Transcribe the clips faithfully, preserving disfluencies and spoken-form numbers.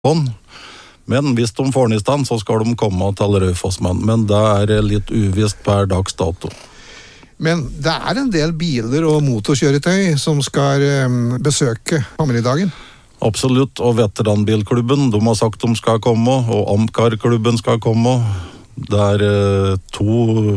Men hvis de får den i stand, så skal de komme til Raufoss-mann. Men det er litt uvisst per dags dato. Men det er en del biler og motorkjøretøy som skal um, besøke familiedagen. Absolutt, og veteranbilklubben, de har sagt de skal komme, og Amcar-klubben skal komme. Det er uh, to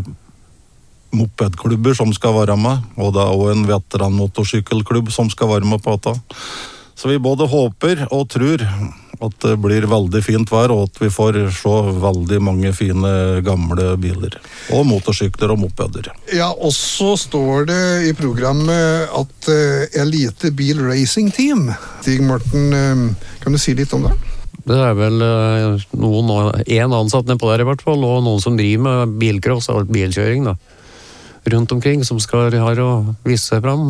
mopedklubber som skal være med, og det er også en veteranmotorsykkelklubb som skal være med på dette. Så vi både håper og tror at det blir veldig fint vær, og at vi får se veldig mange fine gamle biler. Og motorsykler og mopeder. Ja, og så står det i programmet at uh, Elite Bil Racing Team. Stig Morten, uh, kan du si litt om det? Det er vel uh, noen, en ansatt ned på der i hvert fall, og noen som driver med bilcross og bilkjøring da. Rundt omkring, som skal ha å vise seg fram.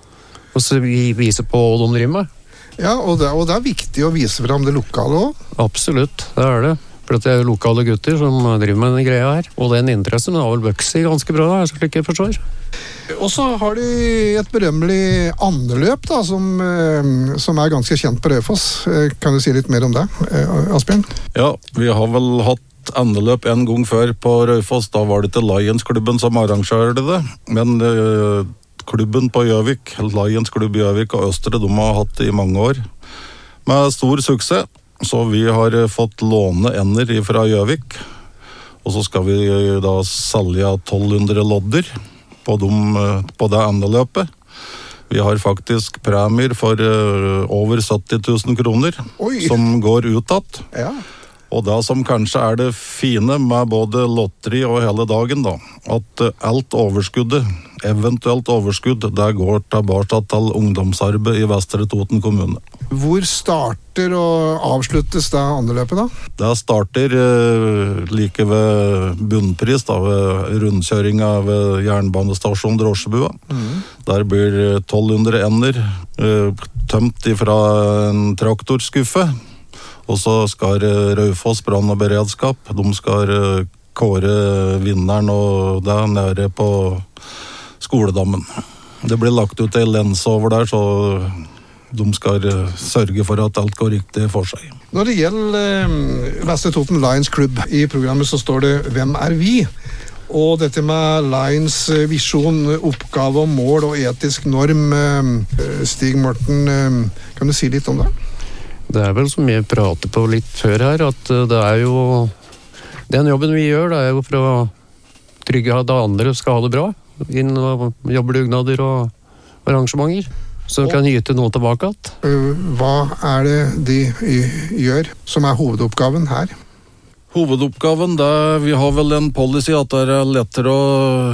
Og så vise på hva de driver med. Ja, og det, og det er viktig å vise fram det lokale også. Absolutt, det er det. For det er lokale gutter som driver med den greia her. Og den interessen har vel vokst ganske bra, da, slik jeg forstår. Og så har de et berømmelig andeløp da, som, som er ganske kjent på Raufoss. Kan du si litt mer om det, Asbjørn? Ja, vi har vel hatt andeløp en gang før på Raufoss. Da var det til Lions-klubben som arrangerte det. Men uh, klubben på Gjøvik, Lions klubb Gjøvik og Østre, de har hatt det i mange år. Med stor suksess. Så vi har fått låne ender fra Gjøvik. Og så skal vi da selge tolv hundre lodder på, dem, på det andeløpet. Vi har faktisk premier for uh, over sytti tusen kroner. Oi. Som går utad. Ja. Og det som kanskje er det fine med både lotteri og hele dagen da, at alt overskuddet, eventuelt overskudd, det går tilbake til ungdomsarbeid i Vestre Toten kommune. Hvor starter og avsluttes det andeløpet da? Det starter eh, like ved bunnpris, da, ved rundkjøringa ved jernbanestasjon Drosjebua. Mm. Der blir tolv hundre ender eh, tømt ifra en traktorskuffe. Og så skal Raufoss brann og beredskap, de skal kåre vinneren og det nede på skoledammen. Det blir lagt ut en lens over der, så de skal sørge for at alt går riktig for seg. Når det gjelder eh, Vestre Toten Lions Club, i programmet så står det «Hvem er vi?». Og dette med Lions visjon, oppgave og mål og etisk norm, eh, Stig Morten, eh, kan du si litt om det? Det er vel som jeg prater på litt før her, at det er jo den jobben vi gjør, det er jo for å trygge at andre skal ha det bra inn og jobbe dugnader og arrangementer, så vi kan gyte noe tilbake. Hva er det de gjør som er hovedoppgaven her? Hovedoppgaven, det, vi har vel en policy at det er lettere å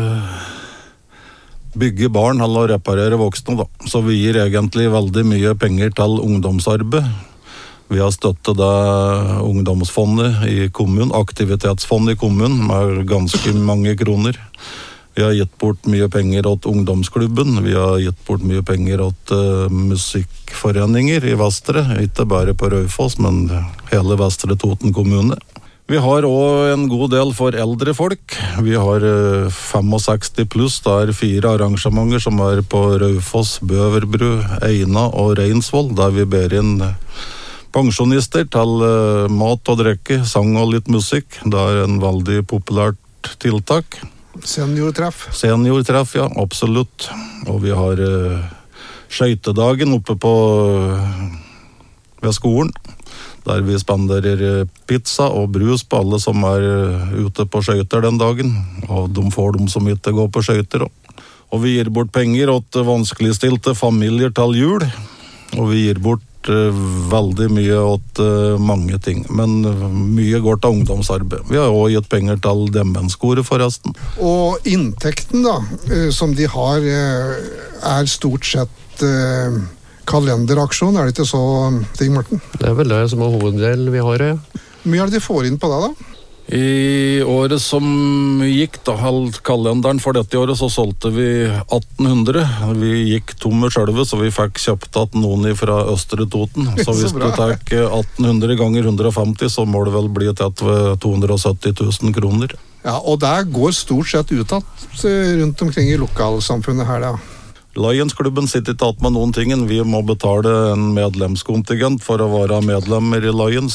bygge barn eller reparere voksne da. Så vi gir egentlig veldig mye penger til ungdomsarbeid. Vi har støttet det ungdomsfondet i kommunen, aktivitetsfondet i kommunen, med ganske mange kroner. Vi har gitt bort mye penger til ungdomsklubben, vi har gitt bort mye penger til uh, musikkforeninger i Vestre, ikke bare på Raufoss, men hele Vestre Toten kommune. Vi har også en god del for eldre folk. Vi har uh, sekstifem pluss, det er fire arrangementer som er på Raufoss, Bøverbru, Eina og Reinsvoll, der vi ber inn pensjonister til uh, mat og drikke, sang og litt musikk. Det er en veldig populært tiltak. Seniortreff. Seniortreff, ja, absolutt. Og vi har uh, skøytedagen oppe på uh, ved skolen, der vi spanderer pizza og brus på alle som er uh, ute på skøyter den dagen. Og de får dem som ikke går på skøyter. Og vi gir bort penger til vanskeligstilte familier til jul. Og vi gir bort veldig mye åt uh, mange ting, men uh, mye går til ungdomsarbeid. Vi har også gitt penger til demenskoret forresten. Og inntekten da, uh, som de har, uh, er stort sett uh, kalenderaksjon, er det ikke så, Stig Morten? Det er vel det som er hoveddel vi har, ja. Hvor mye er det de får inn på det da? I året som gikk, da, kalenderen for dette året, så solgte vi atten hundre. Vi gikk tomme selve, så vi fikk kjøpt at noen fra Østre Toten. Så hvis du tar atten hundre ganger hundre og femti, så må det vel bli tett ved to hundre og sytti tusen kroner. Ja, og det går stort sett utad rundt omkring i lokalsamfunnet her, da. Lions-klubben sitter ikke alt med noen ting. Vi må betale en medlemskontingent for å være medlemmer i Lions.